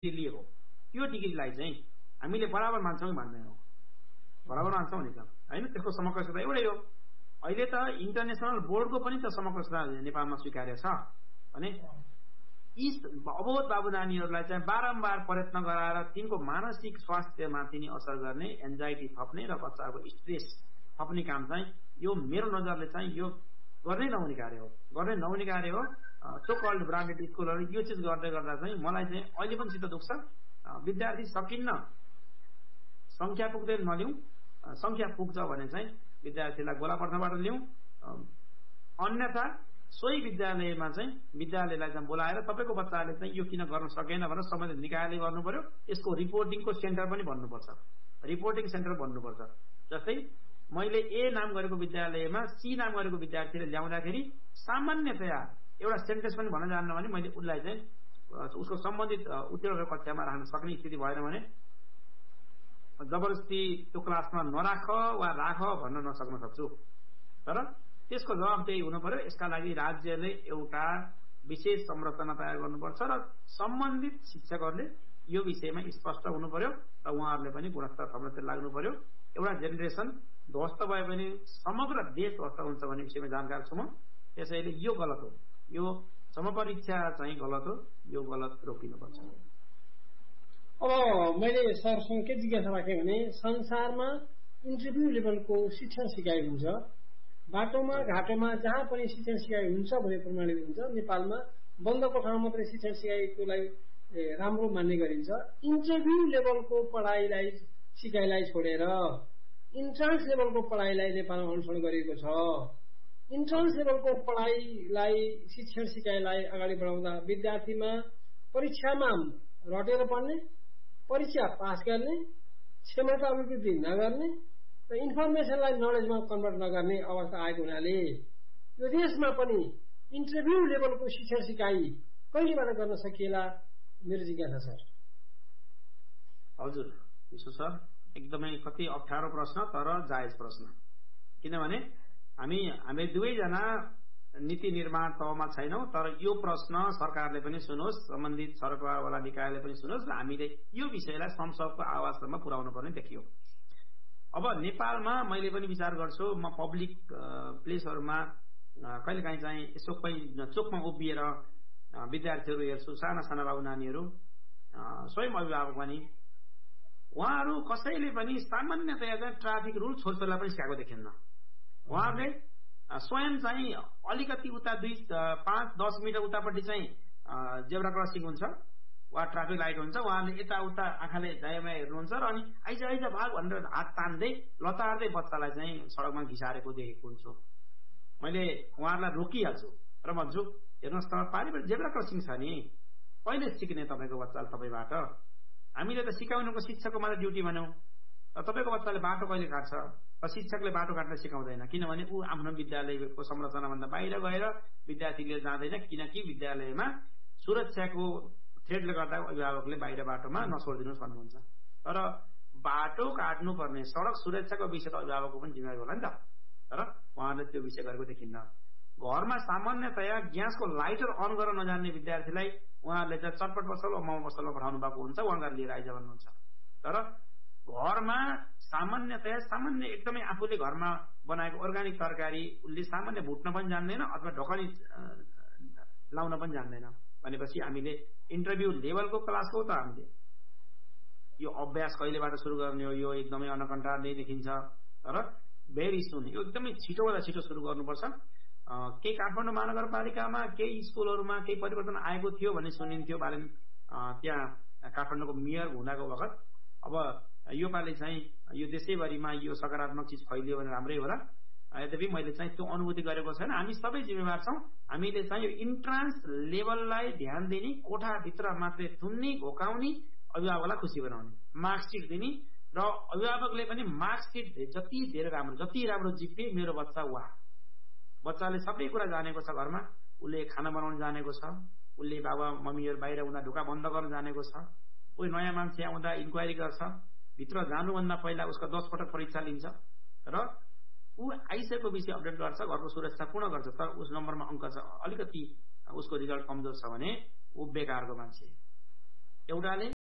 लिएको त्यो डिग्रीलाई चाहिँ हामीले बराबर मान्छौँ कि मान्दैनौँ? बराबर मान्छौँ नि त हैन? त्यसको समकक्षता एउटै हो। अहिले त इन्टरनेसनल बोर्डको पनि त समकक्षता नेपालमा स्वीकार्य छ भने यी अबोध बाबु नानीहरूलाई चाहिँ बारम्बार प्रयत्न गराएर तिनको मानसिक स्वास्थ्यमाथि नि असर गर्ने, एन्जाइटी थप्ने र बच्चाको स्ट्रेस थप्ने काम चाहिँ यो मेरो नजरले चाहिँ यो गर्नै नहुने कार्य हो, गर्नै नहुने कार्य हो। सो कल्ड ब्रान्डेड स्कुलहरू यो चिज गर्दै गर्दा चाहिँ मलाई चाहिँ अहिले पनि चित्त दुख्छ। विद्यार्थी सकिन्न, संख्या पुग्दैन नलिउँ, संख्या पुग्छ भने चाहिँ विद्यार्थीलाई गोलापर्खाबाट ल्याउँ, अन्यथा सोही विद्यालयमा चाहिँ विद्यालयलाई चाहिँ बोलाएर तपाईँको बच्चाले चाहिँ यो किन गर्न सकेन भनेर सम्बन्धित निकायले गर्नु पर्यो। यसको रिपोर्टिङको सेन्टर पनि भन्नुपर्छ, रिपोर्टिङ सेन्टर भन्नुपर्छ। जस्तै मैले ए नाम गरेको विद्यालयमा सी नाम गरेको विद्यार्थीले ल्याउँदाखेरि सामान्यतया एउटा सेन्टेन्स पनि भन्न जान्न भने मैले उसलाई चाहिँ उसको सम्बन्धित उत्तीर्ण कक्षामा राख्न सक्ने स्थिति भएन भने जबरजस्ती त्यो क्लासमा नराख वा राख भन्न नसक्न सक्छु। तर त्यसको जवाबदेही हुनु पर्यो। यसका लागि राज्यले एउटा विशेष संरचना तयार गर्नुपर्छ र सम्बन्धित शिक्षकहरूले यो विषयमा स्पष्ट हुनु पर्यो र उहाँहरूले पनि गुणस्तर थप्न लाग्नु पर्यो। एउटा जेनेरेसन ध्वस्त भए पनि समग्र देश ध्वस्त हुन्छ भन्ने विषयमा जानकार छु म। त्यसैले यो गलत हो, यो समपरीक्षा चाहिँ गलत हो, यो गलत रोकिनुपर्छ। अब मैले सरसँग के जिज्ञासा राखेँ भने संसारमा इन्टरभ्यू लेभलको शिक्षण सिकाइ हुन्छ, बाटोमा घाटोमा जहाँ पनि शिक्षण सिकाइ हुन्छ भन्ने प्रणाली हुन्छ। नेपालमा बन्द कोठामा मात्रै शिक्षण सिकाइकोलाई राम्रो मान्ने गरिन्छ। इन्टरभ्यू लेभलको पढाइलाई सिकाइलाई छोडेर इन्ट्रान्स लेभलको पढाइलाई नेपालमा अनुसरण गरिएको छ। इन्ट्रान्स लेभलको पढाइलाई शिक्षण सिकाइलाई अगाडि बढाउँदा विद्यार्थीमा परीक्षामा रटेर पढ्ने, परीक्षा पास गर्ने, क्षमता अभिवृद्धि नगर्ने र इन्फर्मेसनलाई नलेजमा कन्भर्ट नगर्ने अवस्था आएको हुनाले यो देशमा पनि इन्टरभ्यू लेभलको शिक्षण सिकाइ कहिलेबाट गर्न सकिएला मेरो जिज्ञासा सर। हजुर विश्व सर, एकदमै कति अप्ठ्यारो प्रश्न तर जायज प्रश्न। किनभने हामी दुवैजना नीति निर्माण तहमा छैनौं, तर यो प्रश्न सरकारले पनि सुनोस्, सम्बन्धित सरकारवाला निकायले पनि सुनोस् र हामीले यो विषयलाई संसदको आवाजसम्म पुर्याउनु पर्ने देखियो। अब नेपालमा मैले पनि विचार गर्छु, म पब्लिक प्लेसहरूमा कहिलेकाहीँ चाहिँ यसो चोकमा उभिएर विद्यार्थीहरू हेर्छु, साना साना बाबु नानीहरू, स्वयं अभिभावक पनि, उहाँहरू कसैले पनि सामान्यतया चाहिँ ट्राफिक रुल छोरछोरीलाई पनि सिकाएको देखिन्न। उहाँहरूले स्वयं चाहिँ अलिकति उता 5-10 मिटर उतापट्टि चाहिँ जेब्रा क्रसिङ हुन्छ वा ट्राफिक लाइट हुन्छ, उहाँहरूले यताउता आँखाले दायाँमा हेर्नुहुन्छ र अनि आइज भाग भनेर हात तान्दै लतार्दै बच्चालाई चाहिँ सडकमा घिसारेको देखेको हुन्छु। मैले उहाँहरूलाई रोकिहाल्छु र भन्छु हेर्नुहोस् त पारिबाट जेब्रा क्रसिङ छ नि, कहिले सिक्ने तपाईँको बच्चाले तपाईँबाट? हामीले त सिकाउनुको शिक्षकको मात्र ड्युटी भन्यौं, तपाईँको बच्चाले बाटो कहिले काट्छ? र शिक्षकले बाटो काट्न सिकाउँदैन, किनभने ऊ आफ्नो विद्यालयको संरचनाभन्दा बाहिर गएर विद्यार्थीले जाँदैन, किनकि विद्यालयमा सुरक्षाको थ्रेडले गर्दा अभिभावकले बाहिर बाटोमा नछोडिदिनुहोस् भन्नुहुन्छ। तर बाटो काट्नुपर्ने, सडक सुरक्षाको विषय त अभिभावकको पनि जिम्मेवारी होला नि त। तर उहाँहरूले त्यो विषय गरेको देखिन्न। घरमा सामान्यतया ग्यासको लाइटर अन गर्न नजान्ने विद्यार्थीलाई उहाँहरूले चाहिँ चटपट पसल वा मोमो पसलमा पठाउनु भएको हुन्छ, उहाँहरूले लिएर आइज भन्नुहुन्छ। तर घरमा सामान्य एकदमै आफूले घरमा बनाएको अर्ग्यानिक तरकारी उसले सामान्य भुट्न पनि जान्दैन अथवा ढकनी लाउन पनि जान्दैन भनेपछि हामीले इन्टरभ्यू लेभलको क्लास हो त हामीले यो अभ्यास कहिलेबाट सुरु गर्ने हो, यो एकदमै अनकन्टा नै देखिन्छ। तर भेरी सुन यो एकदमै छिटोभन्दा छिटो सुरु गर्नुपर्छ। केही काठमाडौँ महानगरपालिकामा केही स्कुलहरूमा केही परिवर्तन आएको थियो भन्ने सुनिन्थ्यो बालेन त्यहाँ काठमाडौँको मेयर हुँदाको वखत। अब यो पालि चाहिँ यो देशैभरिमा यो सकारात्मक चिज फैलियो भने राम्रै होला। यद्यपि मैले चाहिँ त्यो अनुभूति गरेको छैन। हामी सबै जिम्मेवार छौं। हामीले चाहिँ यो इन्ट्रान्स लेभललाई ध्यान दिने, कोठाभित्र मात्रै थुन्ने, घोकाउने, अभिभावकलाई खुसी बनाउने, मार्कसिट दिने र अभिभावकले पनि मार्कसिट जति धेरै राम्रो, जति राम्रो जिपे मेरो बच्चा वाह, बच्चाले सबै कुरा जानेको छ, घरमा उसले खाना बनाउन जानेको छ, उसले बाबा मम्मीहरू बाहिर हुँदा ढोका बन्द गर्न जानेको छ, कोही नयाँ मान्छे आउँदा इन्क्वायरी गर्छ, भित्र जानुभन्दा पहिला उसको 10 पटक परीक्षा लिन्छ र ऊ आइसकेको विषय अपडेट गर्छ, घरको सुरक्षा पूर्ण गर्छ। तर उस नम्बरमा अङ्क छ, अलिकति उसको रिजल्ट कमजोर छ भने ऊ बेकारको मान्छे। एउटाले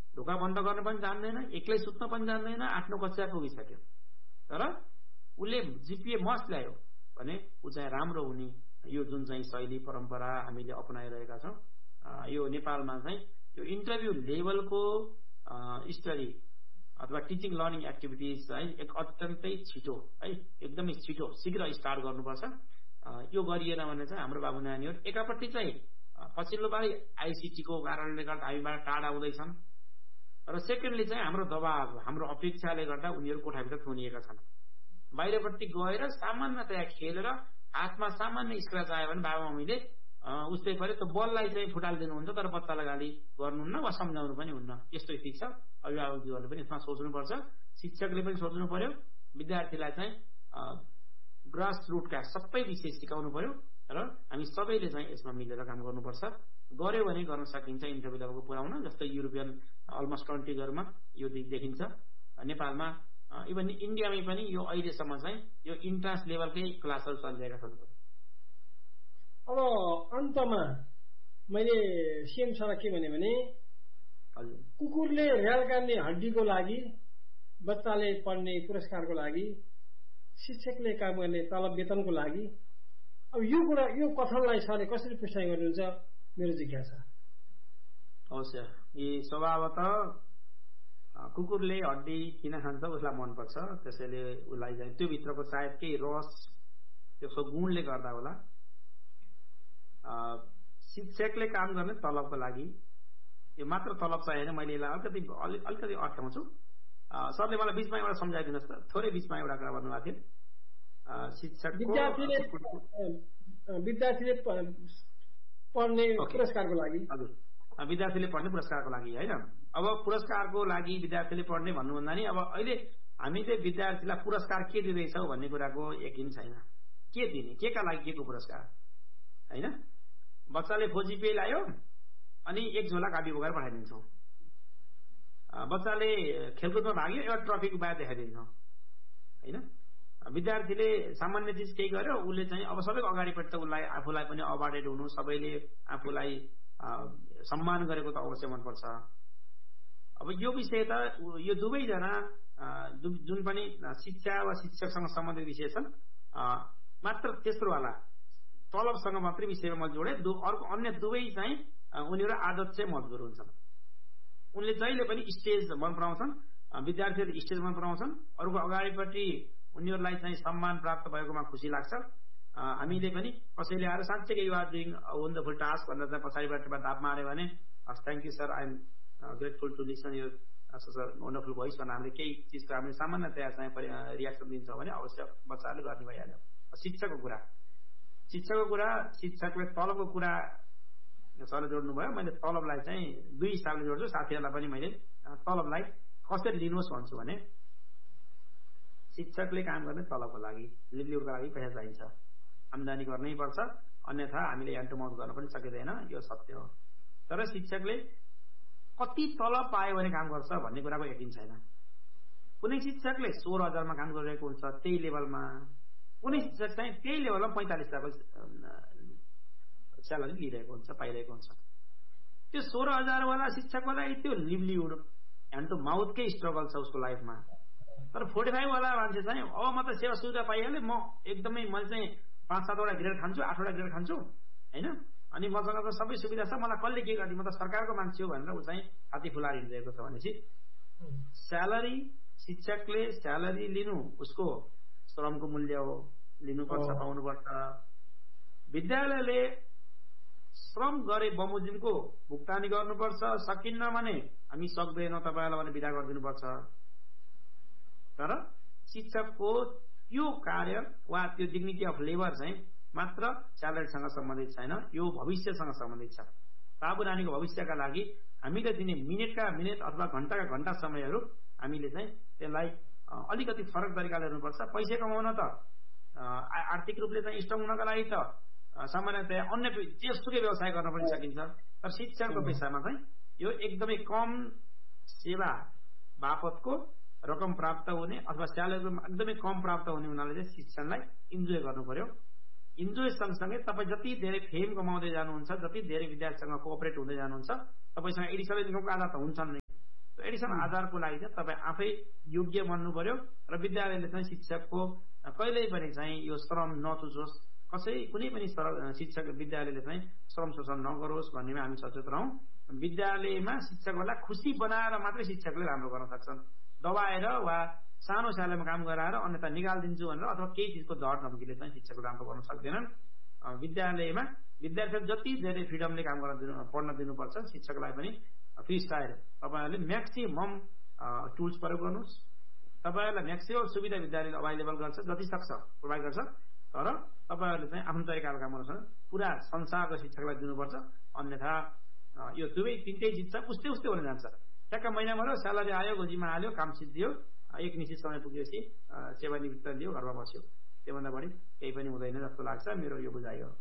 ढोका बन्द गर्न पनि जान्दैन, एक्लै सुत्न पनि जान्दैन, 8-9 कक्षा पुगिसक्यो, तर उसले जिपिए मस्ट ल्यायो भने ऊ चाहिँ राम्रो हुने। यो जुन चाहिँ शैली परम्परा हामीले अपनाइरहेका छौँ, यो नेपालमा चाहिँ यो इन्टरभ्यू लेभलको स्टडी अथवा टिचिङ लर्निङ एक्टिभिटिज चाहिँ एक अत्यन्तै छिटो है, एकदमै छिटो शीघ्र स्टार्ट गर्नुपर्छ। यो गरिएन भने चाहिँ हाम्रो बाबु नानीहरू एकापट्टि चाहिँ पछिल्लो पालि आइसिटीको कारणले गर्दा हामीबाट टाढा हुँदैछन्, र सेकेन्डली चाहिँ हाम्रो दबाव, हाम्रो अपेक्षाले गर्दा उनीहरू कोठाभित्र थुनिएका छन्। बाहिरपट्टि गएर सामान्यतया खेलेर हातमा सामान्य स्क्रच आयो भने बाबा मम्मीले उस्तै पऱ्यो त्यो बललाई चाहिँ फुटालिदिनुहुन्छ, तर बच्चालाई गाली गर्नुहुन्न वा सम्झाउनु पनि हुन्न। यस्तो स्थिति छ। अभिभावकज्यूहरूले पनि यसमा सोच्नुपर्छ, शिक्षकले पनि सोच्नु पर्यो, विद्यार्थीलाई चाहिँ ग्रास रुटका सबै विषय सिकाउनु पर्यो, र हामी सबैले चाहिँ यसमा मिलेर काम गर्नुपर्छ। गर्यो भने गर्न सकिन्छ इन्टरभ्यू लेभलको पुर्याउन। जस्तै युरोपियन अलमोस्ट कन्ट्रीहरूमा यो देखिन्छ। नेपालमा इभन इन्डियामै पनि यो अहिलेसम्म चाहिँ यो इन्ट्रान्स लेभलकै क्लासहरू चलिरहेका छन्। अब अन्तमा मैले सीएम सरलाई के भने कुकुरले र्याल काट्ने हड्डीको लागि, बच्चाले पढ्ने पुरस्कारको लागि, शिक्षकले काम गर्ने तलब वेतनको लागि, अब यो कुरा, यो कथनलाई सरले कसरी पुष्टि गर्नुहुन्छ मेरो जिज्ञासा। अवश्य, यी स्वभावतः कुकुरले हड्डी किन खान्छ उसलाई मनपर्छ, त्यसैले उसलाई चाहिँ त्यो भित्रको सायद केही रस, त्यसको गुणले गर्दा होला। शिक्षकले काम गर्ने तलबको लागि, यो मात्र तलब चाहिँ होइन, मैले यसलाई अलिकति अट्याउँछु। सरले मलाई बिचमा एउटा सम्झाइदिनुहोस् त, थोरै बिचमा एउटा कुरा भन्नुभएको थियो। शिक्षक विद्यार्थीले पढ्ने पुरस्कारको लागि, हजुर, विद्यार्थीले पढ्ने पुरस्कारको लागि होइन। अब पुरस्कारको लागि विद्यार्थीले पढ्ने भन्नुभन्दा नि अब अहिले हामीले विद्यार्थीलाई पुरस्कार के दिँदैछौँ भन्ने कुराको यकिन छैन। के दिने, के का लागि के को पुरस्कार होइन। बच्चाले 4 GPA ल्यायो अनि 1 झोला कापी बोकेर पठाइदिन्छौँ। बच्चाले खेलकुदमा भाग लियो, एउटा ट्रफीको बाहिर देखाइदिन्छौँ होइन। विद्यार्थीले सामान्य चिज केही गर्यो, उसले चाहिँ अब सबैको अगाडिपट्टि त उसलाई आफूलाई पनि अवार्डेड हुनु, सबैले आफूलाई सम्मान गरेको त अवश्य मनपर्छ। अब यो विषय त यो दुवैजना जुन पनि शिक्षा वा शिक्षकसँग सम्बन्धित विषय छन्, मात्र तेस्रोवाला तलबसँग मात्रै विषयमा म जोडे। अर्को अन्य दुवै चाहिँ उनीहरू आदत चाहिँ मजबुर हुन्छन्। उनले जहिले पनि स्टेज मन पराउँछन्, विद्यार्थीहरूले स्टेज मन पराउँछन्, अरूको अगाडिपट्टि उनीहरूलाई चाहिँ सम्मान प्राप्त भएकोमा खुसी लाग्छ। हामीले पनि कसैले आएर साँच्चै you are doing wonderful task भनेर चाहिँ पछाडिबाट दाप मार्यो भने thank you sir, I am grateful to listen यो वन्डरफुल भोइस भनेर हामीले केही चिजको हामीले सामान्यतया चाहिँ रियाक्सन दिन्छौँ भने अवश्य बच्चाहरूले गर्ने भइहाल्यो। शिक्षकको कुरा, शिक्षकले तलबको कुरा सरले जोड्नु भयो। मैले तलबलाई चाहिँ 2 हिसाबले जोड्छु। साथीहरूलाई पनि मैले तलबलाई कसरी लिनुहोस् भन्छु भने शिक्षकले काम गर्ने तलबको लागि, लिभलिहुडको लागि पैसा चाहिन्छ, आम्दानी गर्नै पर्छ, अन्यथा हामीले ह्यान्ड टु माउथ गर्न पनि सकिँदैन, यो सत्य हो। तर शिक्षकले कति तलब पायो भने काम गर्छ भन्ने कुराको यकिन छैन। कुनै शिक्षकले 16,000मा काम गरिरहेको हुन्छ त्यही लेभलमा, कुनै शिक्षक चाहिँ त्यही लेभलमा 45,000को स्यालेरी लिइरहेको हुन्छ, पाइरहेको हुन्छ। त्यो 16,000 वाला शिक्षकको लागि त्यो लिभलिहुड ह्यान्ड टु माउथकै स्ट्रगल छ उसको लाइफमा। तर 45 वाला मान्छे चाहिँ अब म त सेवा सुविधा पाइहालेँ, म एकदमै मैले चाहिँ 5-7वटा ग्रेड खान्छु, 8वटा ग्रेड खान्छु होइन, अनि मसँग त सबै सुविधा छ, मलाई कसले के गर्ने, म त सरकारको मान्छे हो भनेर ऊ चाहिँ हात्ती फुलाएर हिँडिरहेको छ भनेपछि स्यालेरी, शिक्षकले स्यालेरी लिनु उसको श्रमको मूल्य हो, लिनुपर्छ, पाउनुपर्छ। विद्यालयले श्रम गरे बमोजिमको भुक्तानी गर्नुपर्छ, सकिन्न भने हामी सक्दैनौँ तपाईँलाई भने बिदा गरिदिनुपर्छ। तर शिक्षकको यो कार्य वा त्यो डिग्निटी अफ लेबर चाहिँ मात्र स्यालेरीसँग सम्बन्धित छैन, यो भविष्यसँग सम्बन्धित छ। बाबु नानीको भविष्यका लागि हामीले दिने मिनेटका मिनेट अथवा घण्टाका घण्टा समयहरू हामीले चाहिँ त्यसलाई अलिकति फरक तरिकाले हेर्नुपर्छ। पैसा कमाउन त आर्थिक रूपले चाहिँ स्ट्रङ हुनका लागि त सामान्यतया अन्य जेसुकै व्यवसाय गर्न पनि सकिन्छ, तर शिक्षाको पेसामा चाहिँ यो एकदमै कम सेवा बापतको रकम प्राप्त हुने अथवा स्यालेरी एकदमै कम प्राप्त हुने हुनाले चाहिँ शिक्षणलाई इन्जोय गर्नु पर्यो। इन्जोय सँगसँगै तपाईँ जति धेरै फेम कमाउँदै जानुहुन्छ, जति धेरै विद्यार्थीसँग कोअपरेट हुँदै जानुहुन्छ, तपाईँसँग एडिसनल इन्कमको आधार त हुन्छ नै, एडिसन आधारको लागि चाहिँ तपाईँ आफै योग्य बन्नु पर्यो र विद्यालयले चाहिँ शिक्षकको कहिल्यै पनि चाहिँ यो श्रम नचुचोस्, कुनै पनि शिक्षक विद्यालयले चाहिँ श्रम शोषण नगरोस् भन्नेमा हामी सचेत रहौँ। विद्यालयमा शिक्षकहरूलाई खुसी बनाएर मात्रै शिक्षकले राम्रो गर्न सक्छन्। दबाएर वा सानो स्यालेरीमा काम गराएर अन्यथा निकालिदिन्छु भनेर अथवा केही चिजको डर धम्कीले चाहिँ शिक्षकले राम्रो गर्न सक्दैनन्। विद्यालयमा विद्यार्थीहरू जति धेरै फ्रिडमले काम पढ्न दिनुपर्छ, शिक्षकलाई पनि फ्री स्टाइल तपाईँहरूले म्याक्सिमम टुल्स प्रयोग गर्नुहोस्। तपाईँहरूलाई म्याक्सिमम सुविधा विद्यालयले अभाइलेबल गर्छ, जति सक्छ प्रोभाइड गर्छ, तर तपाईँहरूले चाहिँ आफ्नो तरिकाले काम गर्नुहोस्। पुरा संसारको शिक्षकलाई दिनुपर्छ, अन्यथा यो दुवै तिनटै चिज छ उस्तै हुन जान्छ। ठ्याक्क महिना भयो, स्यालेरी आयो, गोजीमा हाल्यो, काम सिद्धियो, एक निश्चित समय पुगेपछि सेवानिवृत्त लियो, घरमा बस्यो, त्योभन्दा बढी केही पनि हुँदैन जस्तो लाग्छ, मेरो यो बुझाइ हो।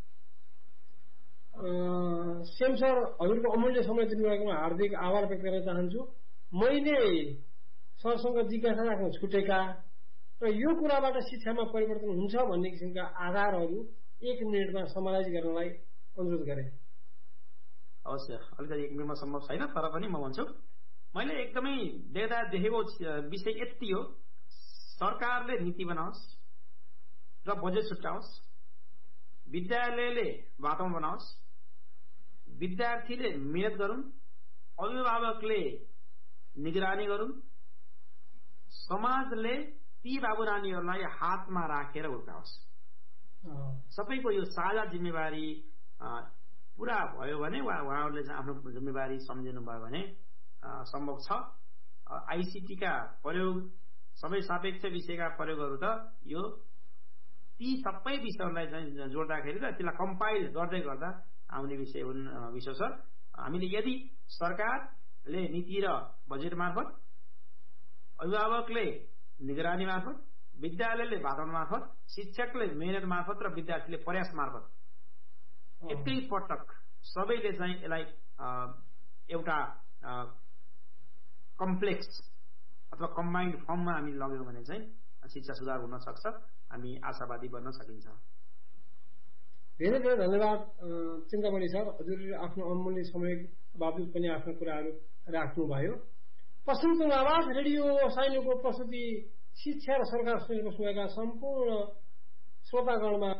सेम सर, हजुरको अमूल्य समय दिनुभएकोमा हार्दिक आभार व्यक्त गर्न चाहन्छु। मैले सरसँग जिज्ञासा राख्न छुटेका र यो कुराबाट शिक्षामा परिवर्तन हुन्छ भन्ने किसिमका आधारहरू 1 मिनटमा समराइज गर्नलाई अनुरोध गरे। अवश्य, अलिकति 1 मिनटमा सम्भव छैन, तर पनि म भन्छु, मैले एकदमै देखेको विषय यति हो, सरकारले नीति बनाओस् र बजेट छुट्याओस्, विद्यालयले वातावरण बनाओस्, विद्यार्थीले मेहनत गरून्, अभिभावकले निगरानी गरून्, समाजले ती बाबु नानीहरूलाई हातमा राखेर हुर्काओस्। सबैको यो साझा जिम्मेवारी पूरा भयो भने वा उहाँहरूले चाहिँ आफ्नो जिम्मेवारी सम्झिनु भयो भने सम्भव छ। आइसिटीका प्रयोग, सबै सापेक्ष विषयका प्रयोगहरू त यो ती सबै विषयहरूलाई चाहिँ जोड्दाखेरि र त्यसलाई कम्पाइल गर्दै गर्दा आउने विषय छ। हामीले यदि सरकारले नीति र बजेट मार्फत, अभिभावकले निगरानी मार्फत, विद्यालयले वातावरण मार्फत, शिक्षकले मेहनत मार्फत र विद्यार्थीले प्रयास मार्फत एकै पटक सबैले चाहिँ यसलाई एउटा कम्प्लेक्स अथवा कम्बाइन्ड फर्ममा हामी लग्यौँ भने चाहिँ शिक्षा सुधार हुन सक्छ, हामी आशावादी बन्न सकिन्छ। धेरै धेरै धन्यवाद चिन्तामणि सर, हजुरले आफ्नो अमूल्य समय बावजुद पनि आफ्नो कुराहरू राख्नुभयो। पश्चिम आवाज रेडियो साइनोको प्रस्तुति शिक्षा र सरकार सुनेको सुनेका सम्पूर्ण श्रोतागणमा